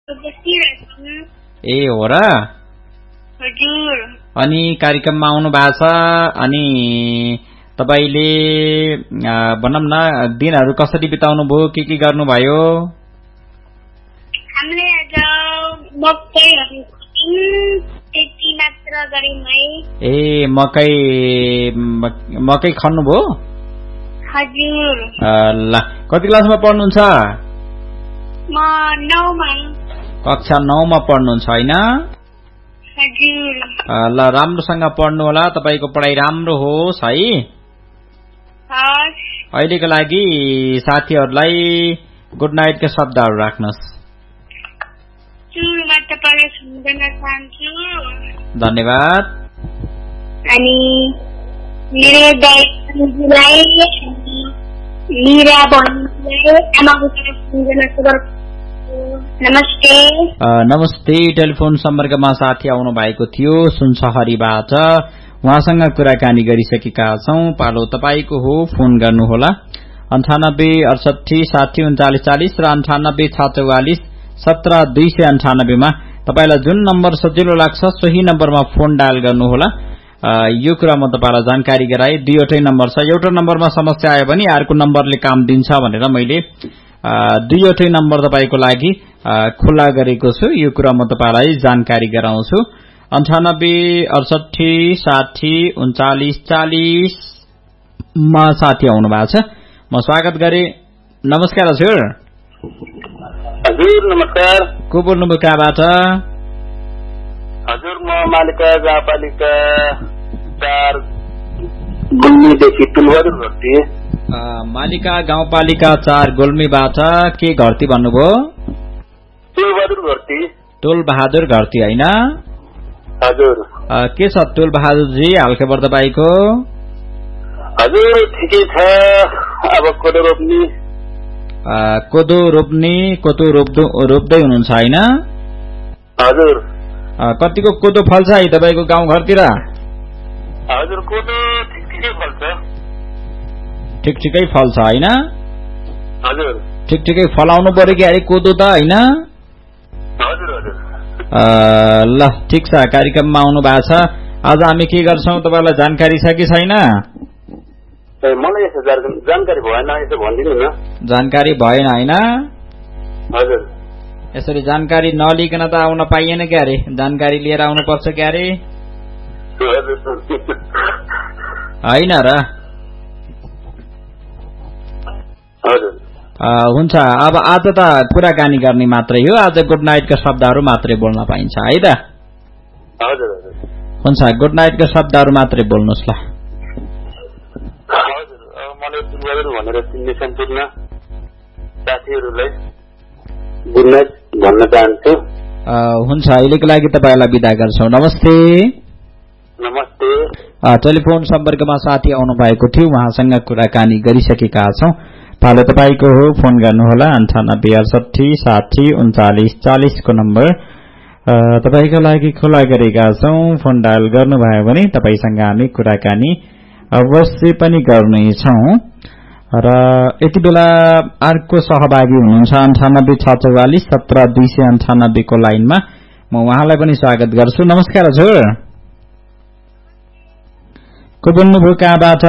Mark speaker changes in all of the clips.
Speaker 1: बसिरहेछु।
Speaker 2: ए हो र?
Speaker 1: हजुर।
Speaker 2: अनि कार्यक्रममा आउनु भएको छ। अनि तपाईले भनौँ न दिनहरू कसरी बिताउनु भयो, के गर्नुभयो?
Speaker 1: हामीले आज मकैहरू त्यति मात्र गऱ्यौँ है।
Speaker 2: ए मकै खन्नुभयो?
Speaker 1: हजुर।
Speaker 2: ल कति क्लासमा पढ्नुहुन्छ?
Speaker 1: म 9 मा।
Speaker 2: कक्षा 9 मा पढ्नुहुन्छ हैन?
Speaker 1: हजुर।
Speaker 2: ल राम्रोसँग पढ्नु होला, तपाईको पढाइ राम्रो होस् है।
Speaker 1: हस्।
Speaker 2: अहिलेको लागि साथीहरूलाई गुड नाइटका शब्दहरू राख्नुहोस्।
Speaker 1: सुरुमा तपाईलाई सम्झना चाहन्छु।
Speaker 2: धन्यवाद।
Speaker 1: अनि मेरो दाइलाई मीरा बहिनीलाई आमाको सम्झना गर्छु। नमस्ते।
Speaker 2: नमस्ते। टेलिफोन सम्पर्कमा साथी आउनु भएको थियो सुनसहरीबाट। उहाँसँग कुराकानी गरिसकेका छौं। पालो तपाईको हो, फोन गर्नुहोला 98 68 60 39 40 र 98 644 17 298 मा। तपाईलाई जुन नम्बर सजिलो लाग्छ सोही नम्बरमा फोन डायल गर्नुहोला। यो कुरा म तपाईलाई जानकारी गराए। दुईवटै नम्बर छ, एउटा नम्बरमा समस्या आयो भने अर्को नम्बरले काम दिन्छ भनेर मैले दुईवटै नम्बर तपाईको लागि खुला गरेको छु। यो कुरा म तपाईलाई जानकारी गराउँछु। 98 68 60 39 40 मा साथी आउनु भएको छ। म स्वागत गरे। नमस्कार हजुर।
Speaker 3: हजुर नमस्कार।
Speaker 2: को बोल्नुभयो, कहाँबाट?
Speaker 3: हजुर म मालिका गाउँपालिका 4 गुल्मीदेखि टुलबहादुर घरती।
Speaker 2: मालिका गाउँपालिका 4 गुल्मीबाट के घरती भन्नुभयो?
Speaker 3: टुलबहादुर घरती।
Speaker 2: टोलबहादुर घरती हैन?
Speaker 3: हजुर।
Speaker 2: के छ टोलबहादुरजी हालखबर तपाईको?
Speaker 3: हजुर ठिकै छ। अब कोदो रोप्ने।
Speaker 2: कोदो रोप्दै हुनुहुन्छ हैन?
Speaker 3: हजुर।
Speaker 2: कतिको कोदो फल्छ है तपाईको गाउँ घरतिर?
Speaker 3: हजुर कोदो ठिकै फल्छ।
Speaker 2: ठिकै फल्छ हैन?
Speaker 3: हजुर।
Speaker 2: ठिकै फलाउनु पर्यो कि अरे कोदो त हैन?
Speaker 3: हजुर हजुर।
Speaker 2: ल ठिक छ। कार्यक्रममा आउनु भएको छ। आज हामी के गर्छौं तपाईलाई जानकारी छ कि छैन?
Speaker 3: मलाई यसो जानकारी भएन, यसो भनिदिनु न।
Speaker 2: जानकारी भएन हैन?
Speaker 3: हजुर।
Speaker 2: यसरी जानकारी नलिकन त आउन पाइएन क्या अरे, जानकारी लिएर आउनु पर्छ क्या अरे हैन र? हुन्छ। अब आज त कुराकानी गर्ने मात्रै हो। आज गुड नाइटका शब्दहरू मात्रै बोल्न पाइन्छ है त?
Speaker 3: हजुर।
Speaker 2: हुन्छ, गुड नाइटका शब्दहरू मात्रै बोल्नुहोस् ल।
Speaker 3: हजुर। मलाई टुलबहादुर भनेर चिन्ने सम्पूर्ण साथीहरूलाई गुड नाइट भन्न चाहन्छु।
Speaker 2: हुन्छ, अहिलेको लागि तपाईलाई बिदा गर्छौं। नमस्ते।
Speaker 3: नमस्ते।
Speaker 2: टेलिफोन सम्पर्कमा साथी आउनु भएको थियो, उहाँसँग कुराकानी गरिसकेका छौं। पालो तपाईको हो, फोन गर्नुहोला 98 68 60 39 40 को नम्बर तपाईको लागि खुला गरेका छौं। फोन डायल गर्नुभयो भने तपाईसँग हामी कुराकानी अवश्य पनि गर्नेछौं। र यति बेला अर्को सहभागी हुनुहुन्छ 98 644 17 298 को लाइनमा। म उहाँलाई पनि स्वागत गर्छु। नमस्कार हजुर। को बोल्नुभयो, कहाँबाट?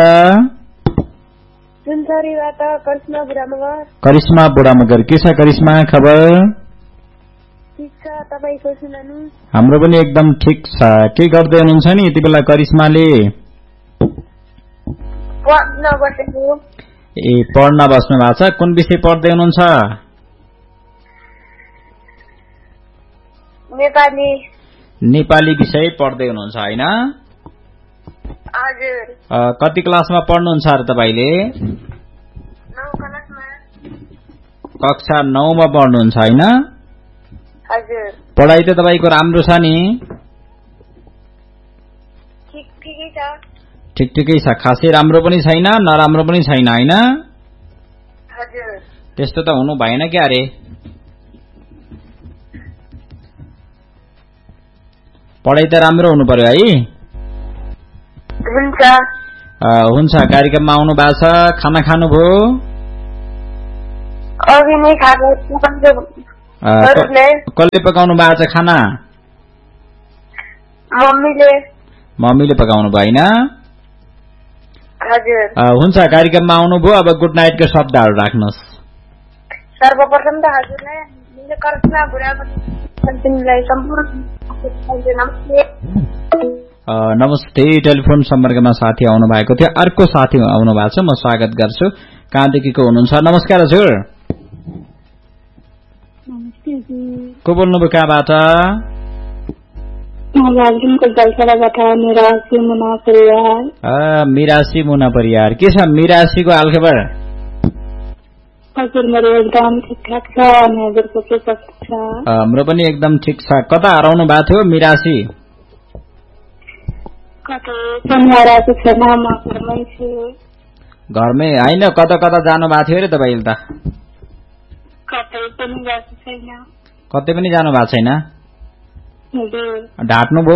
Speaker 1: सुनसरीबाट करिश्मा बुढामगर।
Speaker 2: करिश्मा बुढामगर। के छ करिश्मा खबर?
Speaker 1: ठीक छ, तपाईको सुनाउनु।
Speaker 2: हाम्रो पनि एकदम ठीक छ। के गर्दै हुनुहुन्छ नि यति बेला करिश्माले?
Speaker 1: पढ्न बसेको।
Speaker 2: ए पढ्न बस्नु भएको छ। कुन विषय पढ्दै हुनुहुन्छ?
Speaker 1: नेपाली।
Speaker 2: नेपाली विषय पढ्दै हुनुहुन्छ हैन?
Speaker 1: हजुर।
Speaker 2: कति क्लासमा पढ्नुहुन्छ र तपाईले?
Speaker 1: 9 क्लासमा।
Speaker 2: कक्षा 9 मा पढ्नुहुन्छ हैन?
Speaker 1: हजुर।
Speaker 2: पढाइ त तपाईको राम्रो छ नि?
Speaker 1: ठिकै छ।
Speaker 2: ठिकै छ। खासै राम्रो पनि छैन, नराम्रो पनि छैन हैन?
Speaker 1: हजुर।
Speaker 2: त्यस्तो त हुनु भएन क्या अरे। पढाइ त राम्रो हुनु पर्यो है?
Speaker 1: हुन्छ।
Speaker 2: हुन्छ। कार्यक्रममा आउनु भएको छ। खाना खानुभयो?
Speaker 1: अघि नै खाएको। अरूले
Speaker 2: कसले पकाउनु भएको छ खाना? मम्मीले पकाउनु भयो हैन?
Speaker 1: हजुर।
Speaker 2: हुन्छ, कार्यक्रममा आउनुभयो। अब गुड नाइटको शब्दहरू राख्नुहोस्।
Speaker 1: सर्वप्रथम त हजुरलाई मैले कल्पना बुढाको कन्टिन्यूलाई सम्पूर्ण
Speaker 2: नमस्ते। टेलिफोन सम्पर्कमा साथी आउनु भएको थियो। अर्को साथी आउनु भएको छ, म स्वागत गर्छु। कहाँदेखि को हुनुहुन्छ? नमस्कार हजुर।
Speaker 4: नमस्ते जी।
Speaker 2: को बोल्नुभयो, कहाँबाट? मिरासी मुना परियार। के छ मिरासीको हालखबर?
Speaker 4: हजुर मेरो एकदम ठिकठाक छ अनि हजुरको के कस्तो छ?
Speaker 2: हाम्रो पनि एकदम ठिक छ। कता हराउनु भएको थियो मिरासी? घरमै होइन, कता कता जानु भएको थियो अरे तपाईँले त? कतै पनि जानु भएको छैन? ढाट्नु भयो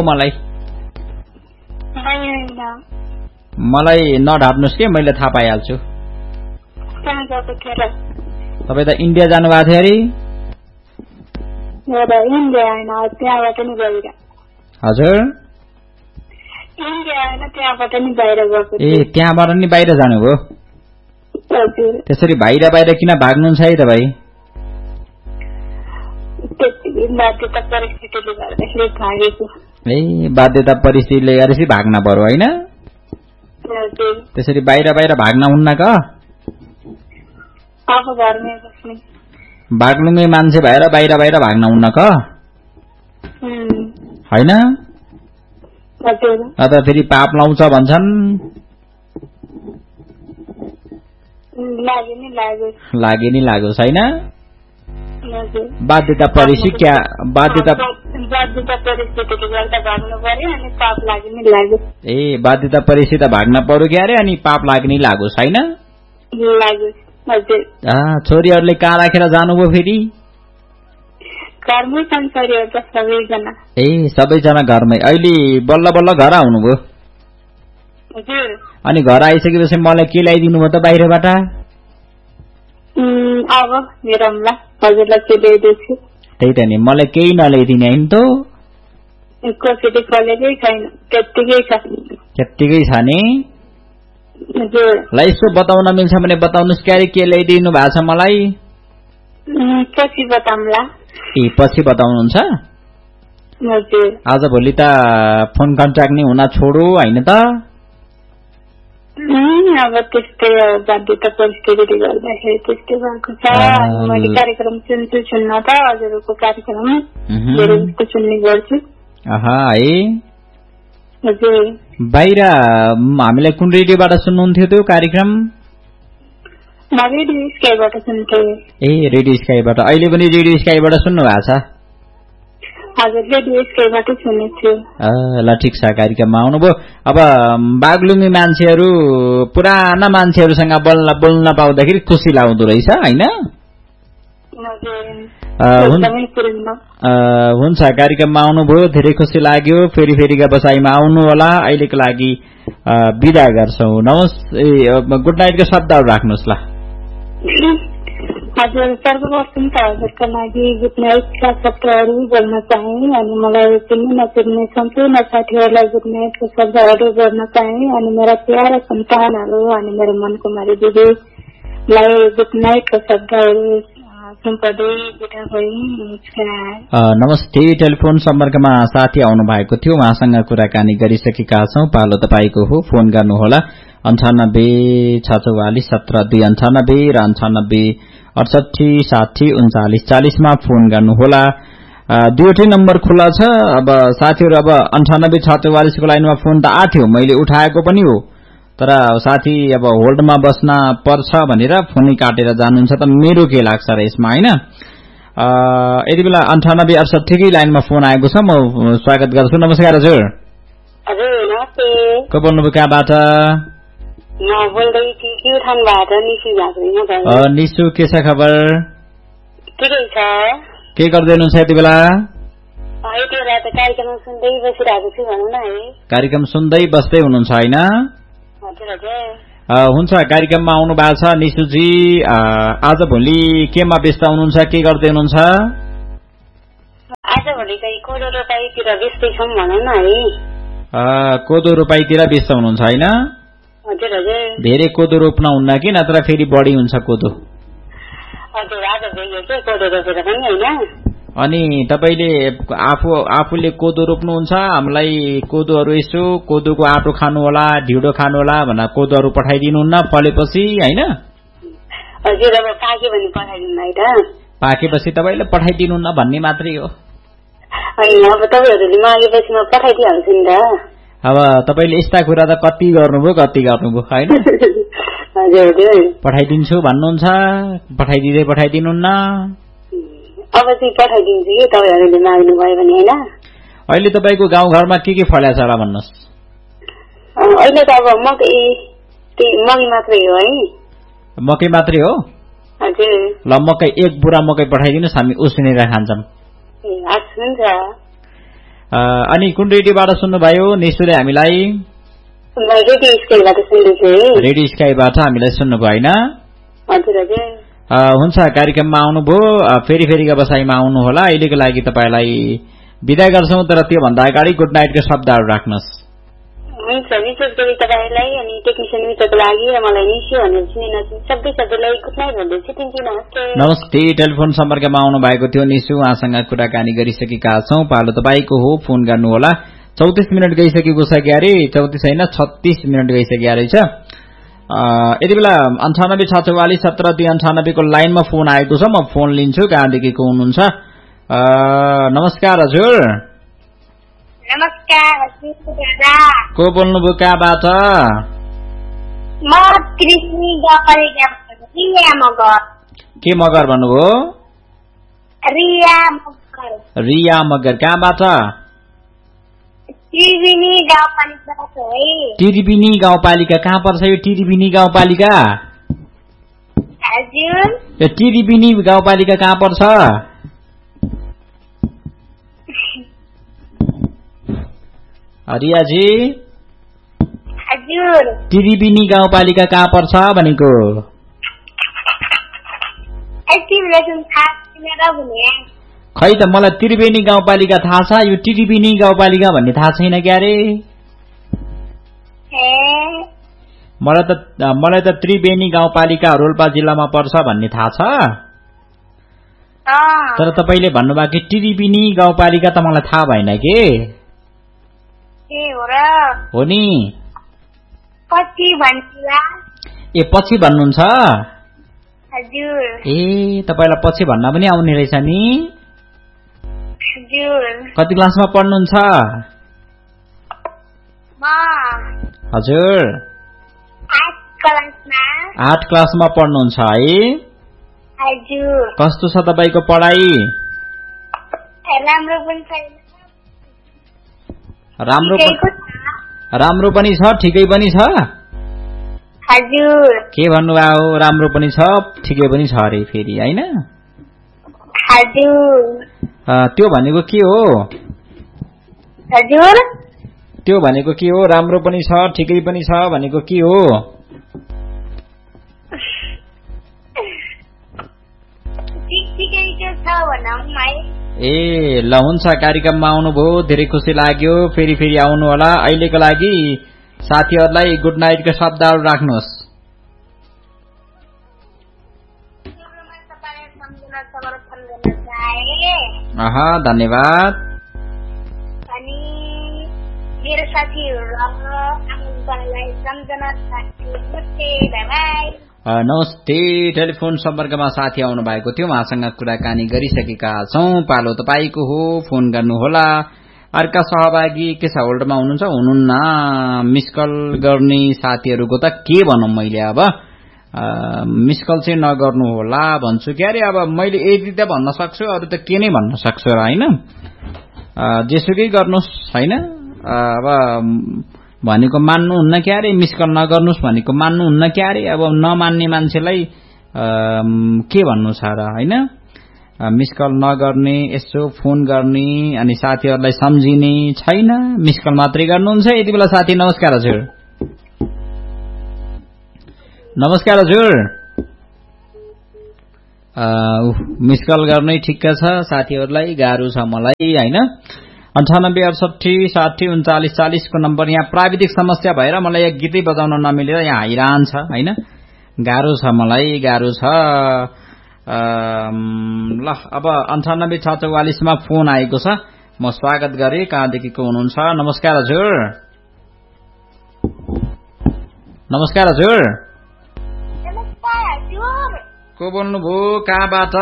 Speaker 2: मलाई नढाट्नुहोस् कि मैले थाहा पाइहाल्छु। तपाईँ त इन्डिया जानु भएको थियो अरे? हजुर ए त्यहाँबाट नि बाहिर जानुभयो? त्यसरी बाहिर बाहिर किन भाग्नुहुन्छ है तपाईँ? ए बाध्यता परिस्थितिले गरेपछि भाग्न पर्यो होइन? त्यसरी बाहिर बाहिर भाग्न हुन्न क? बाग्लुङे मान्छे भएर बाहिर बाहिर भाग्न हुन्न क होइन? अत फेरि पाप लाउँछ भन्छन्। लागे नि लागोस् होइन? बाध्यता परिस्थिति क्या बाध्यता ए बाध्यता परिस्थिति भाग्न पर्यो क्या अरे अनि पाप लाग्ने लागोस् होइन? छोरीहरूले कहाँ राखेर जानुभयो फेरि? ए सबैजना घरमै। अहिले बल्ल बल्ल घर आउनुभयो? अनि घर आइसकेपछि मलाई के ल्याइदिनु भयो त बाहिरबाट? त्यही त नि, मलाई केही नल्याइदिने होइन त? त्यत्तिकै छ नि? ल यसो बताउन मिल्छ भने बताउनुहोस् क्यारे के ल्याइदिनु भएको छ मलाई? ए पछि बताउनुहुन्छ? आज भोलि त फोन कन्ट्याक्ट नै हुन छोडो होइन त?
Speaker 4: अब त्यस्तै बाध्यता परिस्थितिले गर्दाखेरि त्यस्तै भएको छ। मैले कार्यक्रम सुन्न त हजुरको कार्यक्रम धेरै जस्तो सुन्ने गर्छु।
Speaker 2: बाहिर हामीलाई कुन रेडियोबाट सुन्नुहुन्थ्यो त्यो कार्यक्रम?
Speaker 4: रेडियो स्काईबाट सुन्थे।
Speaker 2: ए रेडियो स्काईबाट। अहिले पनि रेडियो स्काईबाट सुन्नु भएको छ?
Speaker 4: हजुर रेडियो स्काईबाट सुनेछु।
Speaker 2: ल ठिक छ, कार्यक्रममा आउनुभयो। अब बागलुङी मान्छेहरू पुराना मान्छेहरूसँग बोल्न पाउँदाखेरि खुसी लाग्दो रहेछ होइन? हुन्छ, कार्यक्रममा आउनुभयो, धेरै खुसी लाग्यो। फेरिका बसाइमा आउनु होला। अहिलेको लागि बिदा गर्छौँ। नमस्ते। गुड नाइटको शब्दहरू राख्नुहोस् ल।
Speaker 4: हजुर सर्वप्रथम त हजुरका लागि गुड नाइटका शब्दहरू बोल्न चाहे अनि मलाई चिन्ने नचिन्ने सम्पूर्ण साथीहरूलाई गुड नाइटको शब्दहरू बोल्न चाहे अनि मेरा प्यारा सन्तानहरू अनि मेरो मनकुमारी दिदीलाई गुड नाइटको शब्दहरू सुम्पदै बिदा भई।
Speaker 2: नमस्ते। टेलिफोन सम्पर्कमा साथी आउनु भएको थियो, उहाँसँग कुराकानी गरिसकेका छौं। पालो तपाईँको हो, फोन गर्नुहोला 9864477298 र 9868703940 मा फोन गर्नुहोला। दुईवटै नम्बर खुला छ। अब साथीहरू अब 9864 को लाइनमा फोन त आथ्यो, मैले उठाएको पनि हो, तर साथी अब होल्डमा बस्न पर्छ भनेर फोनै काटेर जानुहुन्छ त मेरो के लाग्छ र यसमा हैन? यति बेला 9868 कै लाइनमा फोन आएको छ, म स्वागत गर्छु। नमस्कार हजुर।
Speaker 4: हजुर नमस्ते।
Speaker 2: को बोल्नुभयो, कहाँबाट?
Speaker 4: म बोल्दै प्युठानबाट निशु झाँक्री।
Speaker 2: निशु, के छ खबर?
Speaker 4: ठिकै छ।
Speaker 2: के गर्दै हुनुहुन्छ यति बेला?
Speaker 4: यति बेला त कार्यक्रम सुन्दै बसिरहेको छु भनौँ न है।
Speaker 2: कार्यक्रम सुन्दै बस्दै हुनुहुन्छ हैन?
Speaker 4: हजुर हजुर।
Speaker 2: हुन्छ, कार्यक्रममा आउनु भएको छ निशुजी। आज भोलि केमा व्यस्त हुनुहुन्छ, के गर्दै हुनुहुन्छ?
Speaker 4: आजभोलि चाहिँ कोदो रोपाईतिर बेच्दैछौँ भनौँ न है।
Speaker 2: कोदो रोपाईतिर बेच्दा हुनुहुन्छ होइन?
Speaker 4: हजुर हजुर।
Speaker 2: धेरै कोदो रोप्न हुन्न कि नत्र फेरि बढी हुन्छ कोदो?
Speaker 4: हजुर आज भयो चाहिँ कोदो रोपेर पनि होइन।
Speaker 2: अनि तपाईले आफूले कोदो रोप्नुहुन्छ, हामीलाई कोदोहरू यसो कोदोको आटो खानु होला, ढिँडो खानु होला भनेर कोदोहरू पठाइदिनुहुन्न फलेपछि होइन?
Speaker 4: हजुर अब पाके भने पठाइदिनु है त।
Speaker 2: पाकेपछि तपाईले पठाइदिनुहुन्न भन्ने मात्रै हो।
Speaker 4: होइन अब तपाईहरुले मागेपछि म पठाइदिइहाल्छु नि त।
Speaker 2: अब तपाईले यस्ता कुरा त कति गर्नुभयो हैन?
Speaker 4: हजुर हजुर।
Speaker 2: पठाइदिन्छु भन्नुहुन्छ, पठाइदिनुहुन्न।
Speaker 4: अब चाहिँ पठाइदिन्छु कि तपाईहरुले माग्नु भयो भने हैन।
Speaker 2: अहिले तपाईको गाउँघरमा के फल्या छ र भन्नुस्?
Speaker 4: अहिले त अब मकै मात्रै हो है।
Speaker 2: मकै मात्रै हो?
Speaker 4: हजुर।
Speaker 2: ल मकै एक बुरा मकै पठाइदिनुस्, हामी उसिनेर खान्छौँ।
Speaker 4: हुन्छ।
Speaker 2: अनि कुन रेडियोबाट सुन्नुभयो निशुले हामीलाई?
Speaker 4: रेडियो स्काईबाट सुन्दैछु।
Speaker 2: रेडियो स्काईबाट हामीलाई सुन्नुभयो हैन?
Speaker 4: हजुर हजुर।
Speaker 2: हुन्छ, कार्यक्रममा आउनुभयो, फेरिका बसाइमा आउनु होला। अहिलेको लागि तपाईलाई बिदा गर्छौं, तर त्यो भन्दा अगाडि गुड नाइटको शब्दहरू राख्नुस्।
Speaker 4: हुन्छ, विशेष गरी तपाईलाई अनि टेक्निशियन मित्रको लागि र मलाई निशु भनेर चिनिन सबै सबैलाई गुड नाइट भन्दैछु। थ्यांक यू, नमस्ते।
Speaker 2: नमस्ते। टेलिफोन सम्पर्कमा आउनु भएको थियो निशु, उहाँसँग कुराकानी गरिसकेका छौं। पालो तपाईको हो, फोन गर्नु होला। 34 मिनेट गइसकेको छ क्यारे, 34 हैन 36 मिनेट गइसक्यो रहेछ। यति बेला 9864470398 को लाइनमा फोन आएको छ, म फोन लिन्छु। कहाँदेखि को हुनुहुन्छ? नमस्कार हजुर।
Speaker 1: नमस्कार हजुर दादा।
Speaker 2: को बोल्नुभयो, कहाँबाट?
Speaker 1: म त्रिवेणी गाउँपालिकाबाट रिया मगर।
Speaker 2: के मगर भन्नुभयो?
Speaker 1: रिया मगर।
Speaker 2: रिया मगर, कहाँबाट?
Speaker 1: त्रिवेणी गाउँपालिकाबाट है।
Speaker 2: त्रिवेणी गाउँपालिका कहाँ पर्छ यो त्रिवेणी गाउँपालिका?
Speaker 1: हजुर।
Speaker 2: यो त्रिवेणी गाउँपालिका कहाँ पर्छ? रियाजी।
Speaker 1: हजुर।
Speaker 2: त्रिवेणी गाउँपालिका कहाँ पर्छ भनेको? खै त मलाई त्रिवेणी गाउँपालिका थाहा छ, यो त्रिवेणी गाउँपालिका भन्ने थाहा छैन क्यारे। मलाई त त्रिवेणी गाउँपालिका रोल्पा जिल्लामा पर्छ भन्ने थाहा छ। तर तपाईले भन्नुभएको त्रिवेणी गाउँपालिका त मलाई थाहा भएन के। हो नि।
Speaker 1: पछि भन्नुला।
Speaker 2: ए पछि भन्नुहुन्छ?
Speaker 1: हजुर।
Speaker 2: ए तपाईलाई पछि भन्न पनि आउने रहेछ नि?
Speaker 1: हजुर।
Speaker 2: कति क्लासमा पढ्नुहुन्छ? हजुर। 8 क्लासमा पढ्नुहुन्छ है?
Speaker 1: हजुर।
Speaker 2: कस्तो छ तपाईको पढाइ?
Speaker 1: राम्रो पनि छैन।
Speaker 2: राम्रो पनि छ, ठिकै पनि छ?
Speaker 1: हजुर।
Speaker 2: के भन्नुभयो? राम्रो पनि छ, ठिकै पनि छ अरे फेरि हैन?
Speaker 1: हजुर।
Speaker 2: त्यो भनेको के हो?
Speaker 1: हजुर।
Speaker 2: त्यो भनेको के हो? राम्रो पनि छ, ठिकै पनि छ भनेको के हो?
Speaker 1: ठिकैको छ भनौं है।
Speaker 2: ए ल हुन्छ, कार्यक्रममा आउनुभयो, धेरै खुसी लाग्यो। फेरि आउनु होला। अहिलेको लागि साथीहरुलाई गुड नाइटको शब्दहरु राख्नुहोस्। धन्यवाद।
Speaker 1: अनि मेरो साथीहरुलाई सम्झना नमस्ते, बाइ बाइ।
Speaker 2: नमस्ते। टेलिफोन सम्पर्कमा साथी आउनु भएको थियो, उहाँसँग कुराकानी गरिसकेका छौं। पालो तपाईको हो, फोन गर्नुहोला। अर्का सहभागी के छ, होल्डमा हुनुहुन्न? मिस कल गर्ने साथीहरुको त के भनौं मैले। अब मिस कल चाहिँ नगर्नु होला भन्छु क्यारे। अब मैले यति त भन्न सक्छु, अरु त के नै भन्न सक्छु हैन? जेसुकै गर्नुस् हैन। अब भनेको मान्नुहुन्न क्यारे, मिस कल नगर्नुस् भनेको मान्नुहुन्न क्यारे। अब नमान्ने मान्छेलाई के भन्नु छ र हैन? मिस कल नगर्ने, यसो फोन गर्ने, अनि साथीहरुलाई सम्झिने छैन, मिस कल मात्रै गर्नुहुन्छ। यति बेला साथी नमस्कार हजुर। नमस्कार हजुर। मिस कल गर्नै ठिक्क छ साथीहरूलाई गाह्रो छ मलाई हैन 9868603940 को नम्बर यहाँ प्राविधिक समस्या भएर मलाई एक गीतै बजाउन नमिलेर यहाँ हैरान छ हैन गाह्रो छ मलाई गाह्रो छ ल अब 986644 मा फोन आएको छ म स्वागत गरे कहाँदेखि को हुनुहुन्छ नमस्कार हजुर
Speaker 1: नमस्कार हजुर
Speaker 2: को बोल्नुभयो कहाँबाट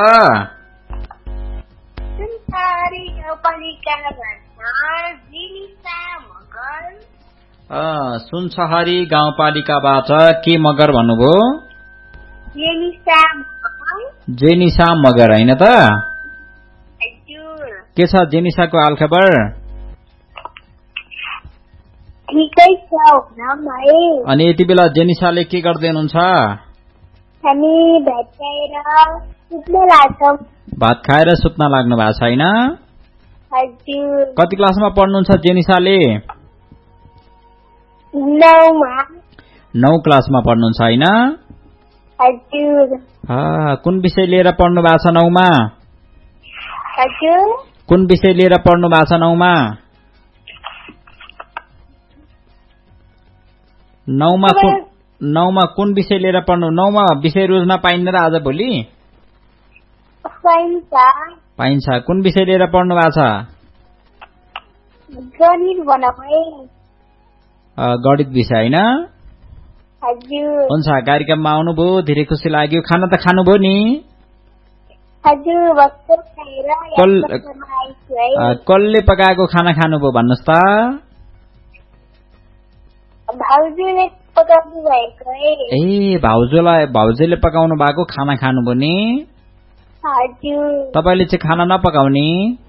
Speaker 2: सुनसहरी गाउँपालिकाबाट के मगर भन्नुभयो जेनिसा मगर हैन त के छ जेनिसाको हालखबर
Speaker 1: ठिकै छ
Speaker 2: अनि यति बेला जेनिसाले के गर्दै हुनुहुन्छ
Speaker 1: हामी
Speaker 2: भात खाएर सुत्न लाग्नु भएको छैन
Speaker 1: हजुर
Speaker 2: कति क्लासमा पढ्नुहुन्छ जेनिसाले 9 क्लासमा पढ्नुहुन्छ हैन
Speaker 1: हजुर
Speaker 2: कुन विषय लिएर पढ्नु भएको छ 9 मा
Speaker 1: हजुर
Speaker 2: कुन विषय लिएर पढ्नु भएको छ 9 मा 9 मा कुन विषय लिएर पढ्नु 9 मा विषय रोज्न पाइन्न र आज भोलि पाइन्छ कुन विषय लिएर पढ्नु भएको छ गणित विषय हैन
Speaker 1: हजुर
Speaker 2: हुन्छ कार्यक्रममा आउनुभयो धेरै खुसी लाग्यो खाना त खानुभयो नि
Speaker 1: हजुर भर्खर खाएर
Speaker 2: कसले पकाएको खाना खानुभयो भन्नुस् त
Speaker 1: भाउजूले पकाउनु भएको
Speaker 2: ए भाउजूले पकाउनु भएको खाना खानुभयो नि
Speaker 1: हजुर
Speaker 2: तपाईले चाहिँ खाना नपकाउने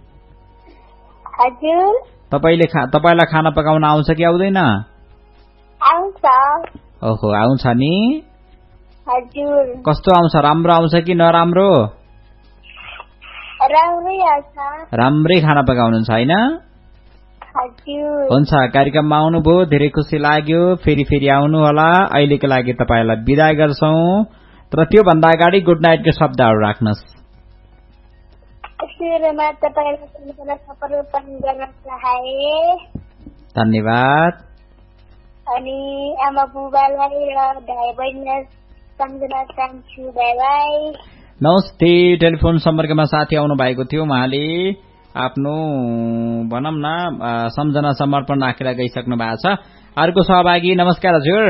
Speaker 1: हजुर
Speaker 2: तपाईलाई खाना पकाउन आउँछ कि आउँदैन
Speaker 1: आउँछ
Speaker 2: ओहो आउँछ नि
Speaker 1: हजुर
Speaker 2: कस्तो आउँछ राम्रो आउँछ कि नराम्रो
Speaker 1: राम्रै आउँछ
Speaker 2: राम्रै खाना पकाउनुहुन्छ हैन
Speaker 1: हजुर
Speaker 2: हुन्छ कार्यक्रममा आउनुभयो धेरै खुसी लाग्यो फेरि आउनु होला अहिलेको लागि तपाईलाई बिदा गर्छौं तर त्यो भन्दा अगाडि गुड नाइटको शब्दहरु राख्नुस्
Speaker 1: सुरुमा तपाईलाई समर्पण गर्न चाहे
Speaker 2: धन्यवाद
Speaker 1: अनि आमा बुबालाई र भाइ बहिनीलाई सम्झना चाहन्छु बाइ बाइ
Speaker 2: नमस्ते टेलिफोन सम्पर्कमा साथी आउनु भएको थियो उहाँले आफ्नो भनौं न सम्झना समर्पण राखेर गइसक्नु भएको छ अर्को सहभागी नमस्कार हजुर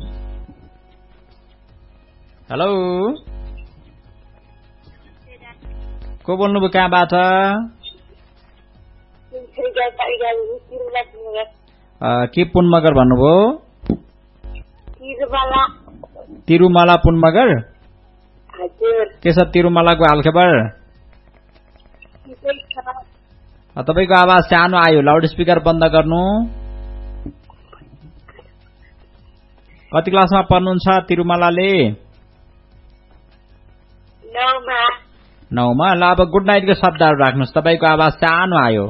Speaker 2: हेलो को बोल्नुभयो कहाँबाट के पुन मगर भन्नुभयो तिरुमला पुन मगर के छ तिरुमलाको हालखबर तपाईको आवाज सानो आयो लाउड स्पिकर बन्द गर्नु कति क्लासमा पढ्नुहुन्छ तिरुमलाले 9 मा ल अब गुड नाइटको शब्दहरु राख्नुस् तपाईको आवाज सानो आयो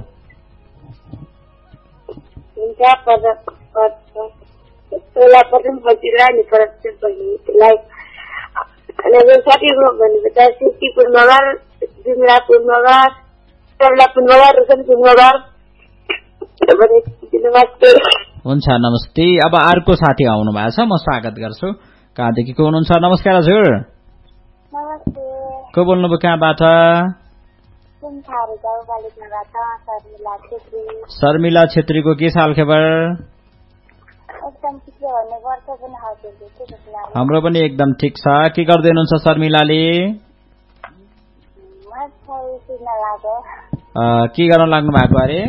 Speaker 2: हुन्छ नमस्ते अब अर्को साथी आउनु भएको छ म स्वागत गर्छु कहाँदेखि को हुनुहुन्छ नमस्कार हजुर
Speaker 1: नमस्ते
Speaker 2: को बोल्नुभयो कहाँबाट शर्मिला छेत्रीको के साल खबर हाम्रो पनि एकदम ठिक छ के गर्दै हुनुहुन्छ शर्मिलाले के गर्न लाग्नु भएको अरे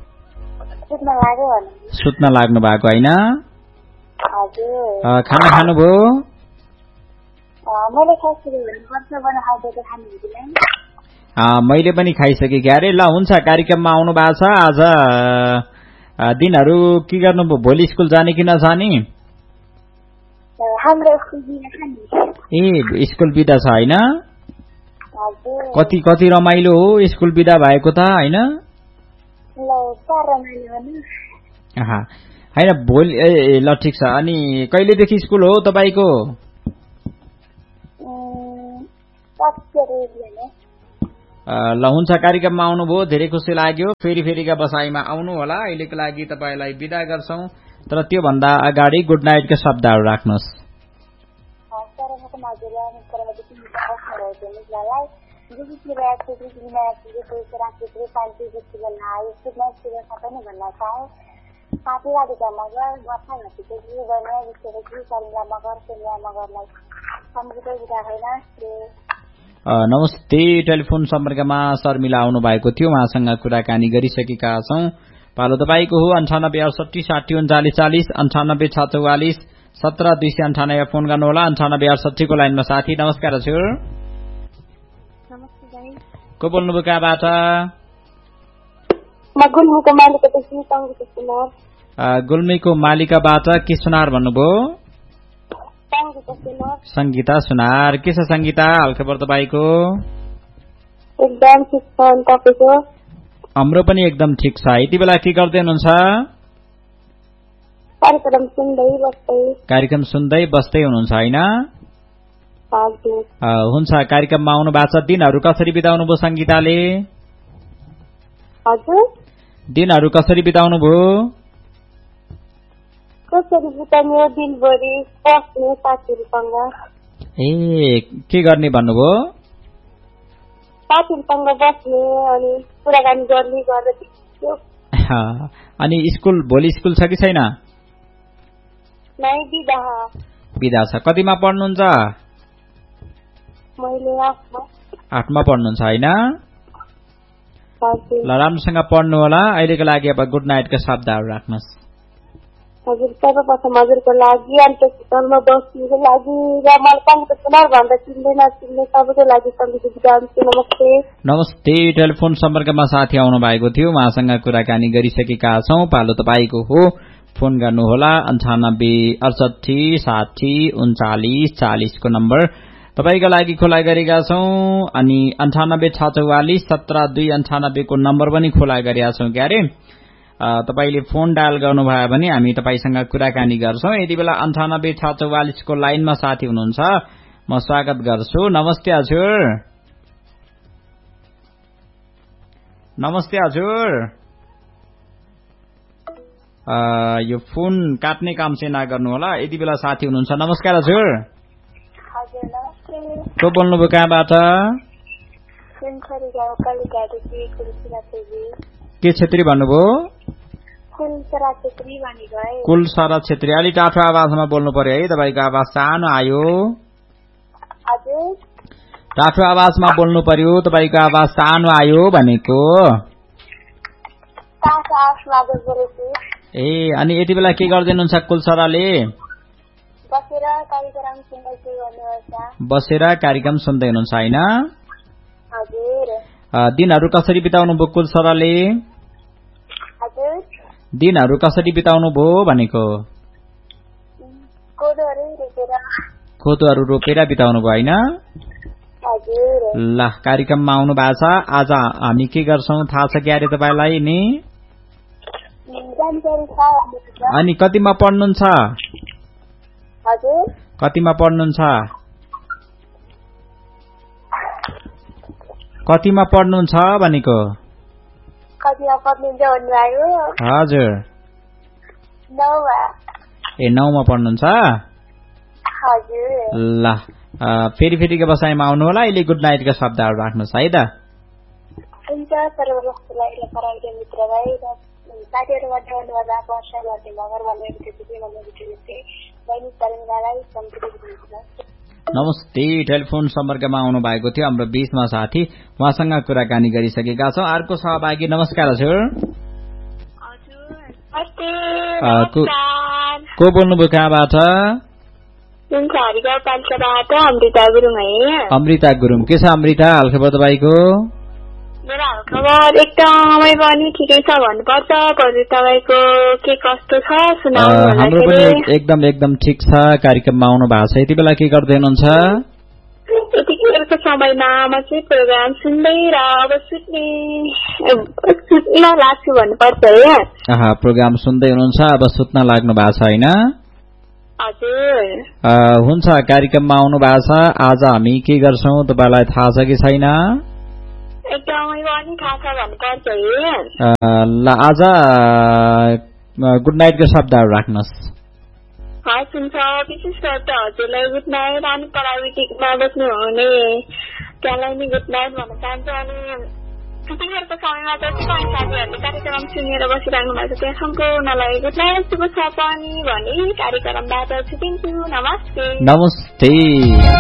Speaker 2: सुत्न लाग्नु भएको हैन खाना खानुभयो मैले पनि खाइसके के अरे ल हुन्छ कार्यक्रममा आउनु भएको छ आज दिनहरु के गर्नुभयो भोलि स्कुल जाने कि नजाने ए स्कुल बिदा छ हैन कति रमाइलो हो स्कुल बिदा भएको त हैन हैन भोलि ल ठिक छ अनि कहिलेदेखि स्कुल हो तपाईको ल हुन्छ, कार्यक्रममा आउनुभयो, धेरै खुसी लाग्यो। फेरिका बसाइमा आउनु होला। अहिलेको लागि तपाईलाई बिदा गर्छौं, तर त्यो भन्दा अगाडि गुड नाइटका शब्दहरू राख्नुहोस्। नमस्ते, टेलिफोन सम्पर्कमा शर्मिला आउनु भएको थियो, उहाँसँग कुराकानी गरिसकेका छौं। पालो तपाईको हो 9868603940 9864 17298 फोन गर्नुहोला। 9868 को लाइनमा साथी। नमस्कार हजुर।
Speaker 1: नमस्ते भाइ।
Speaker 2: को बोल्नुभयो कहाँबाट? गुल्मीको मालिकाबाट के सुनार भन्नुभयो? संगीता सुनार। के छ संगीता, हालखबर तपाईको?
Speaker 4: एकदम ठिक छ, तपाईको?
Speaker 2: हाम्रो पनि एकदम ठिक छ। यति बेला के गर्दै हुनुहुन्छ? कार्यक्रम सुन्दै बस्दै हुनुहुन्छ हैन? हुन्छ, कार्यक्रममा आउनु भएको छ। दिनहरू कसरी बिताउनु भयो संगीताले? दिनहरू कसरी बिताउनु भयो?
Speaker 4: कसरी बिताउने, दिनभरि बस्ने साथीहरूसँग।
Speaker 2: ए, के गर्ने भन्नुभयो?
Speaker 4: साथीहरूसँग बस्ने अनि कुराकानी गर्ने गर्दै।
Speaker 2: अनि स्कुल, भोलि स्कुल छ कि छैन? बिदा छ। कतिमा पढ्नुहुन्छ?
Speaker 4: मैले
Speaker 2: 8मा पढ्नुहुन्छ हैन? ल, राम्रोसँग पढ्नु होला। अहिलेको लागि अब गुड नाइटका शब्दहरू राख्नुहोस्।
Speaker 4: हजुर, सर्वप्रथम हजुरको लागि अनि त्यसमा बस्नुको लागि र मलाई सङ्गीत सुनार भन्दा चिन्ने सबैको लागि सङ्गीत बिताउँछु। नमस्ते।
Speaker 2: नमस्ते, टेलिफोन सम्पर्कमा साथी आउनु भएको थियो, उहाँसँग कुराकानी गरिसकेका छौं। पालो तपाईको हो, फोन गर्नुहोला। 9868603940 को नम्बर तपाईका लागि खुला गरेका छौं। अनि 9864 17298 को नम्बर पनि खुला गरेका छौं। क्यारे तपाईले फोन डायल गर्नुभयो भने हामी तपाईसँग कुराकानी गर्छौं। यति बेला 9864 को लाइनमा साथी हुनुहुन्छ, म स्वागत गर्छु। नमस्ते हजुर। नमस्ते हजुर। यो फोन काट्ने काम चाहिँ नगर्नु होला। यति बेला साथी हुनुहुन्छ। नमस्कार हजुर। को बोल्नुभयो कहाँबाट? के छेत्री भन्नुभयो? कुलसरा छेत्री। अलि टाठो आवाजमा बोल्नु पर्यो है, तपाईको आवाज सानो आयो। टाठो आवाजमा बोल्नु पर्यो, तपाईको आवाज सानो आयो भनेको। ए, अनि यति बेला के गर्दै हुनुहुन्छ कुलसराले? बसेर कार्यक्रम सुन्दै हुनुहुन्छ हैन? दिनहरू कसरी बिताउनु भयो कुलसराले? दिनहरू कसरी बिताउनु भयो भनेको? कोदोहरू रोपेर बिताउनु भयो हैन? ल, कार्यक्रममा आउनु भएको छ। आज हामी के गर्छौं थाहा छ क्यारे तपाईलाई नि? अनि कतिमा पढ्नुहुन्छ? कतिमा पढ्नुहुन्छ? कतिमा पढ्नुहुन्छ भनेको? हजुर। 9मा पढ्नुहुन्छ? ल, फेरिको बसाइमा आउनु होला। अहिले गुड नाइटका शब्दहरू राख्नुहोस् है त। नमस्ते, टेलिफोन सम्पर्कमा आउनु भएको थियो हाम्रो बीचमा साथी, उहाँसँग कुराकानी गरिसकेका छौं। अर्को सहभागी। नमस्कार हजुर। को बोल्नुभयो कहाँबाट? अमृता गुरुङ। के छ अमृता, हालखबर तपाईको?
Speaker 4: मेरो हालखबर एकदमै पनि ठिकै छ भन्नुपर्छ। तपाईको के कस्तो छ सुनाउनु।
Speaker 2: हाम्रो पनि एकदम ठिक छ। कार्यक्रममा आउनु भएको छ। यति बेला के गर्दै हुनुहुन्छ?
Speaker 4: यतिखेरको समयमा म चाहिँ प्रोग्राम सुन्दै र अब सुत्न लाग्छु भन्नुपर्छ है।
Speaker 2: प्रोग्राम सुन्दै हुनुहुन्छ, अब सुत्न लाग्नु भएको छ हैन?
Speaker 4: हजुर
Speaker 2: हुन्छ कार्यक्रममा आउनु भएको छ आज हामी के गर्छौं तपाईलाई थाहा छ कि छैन
Speaker 4: एकदमै पनि थाहा छ भन्नुपर्छ है
Speaker 2: ल आज गुड नाइटको शब्दहरु राख्नुस्
Speaker 4: हुन्छ विशेष गरी हजुरलाई गुड नाइट अनि प्राविधिकमा बस्नुहुने त्यहाँलाई नि गुड नाइट भन्न चाहन्छु अनि त्यतिखेरको समयमा जति पनि साथीहरूले कार्यक्रम सुनेर बसिरहनु भएको छ त्यहाँ सम्पूर्णलाई गुड नाइट शुभ सपनी भनी कार्यक्रमबाट छुटिन्छु नमस्ते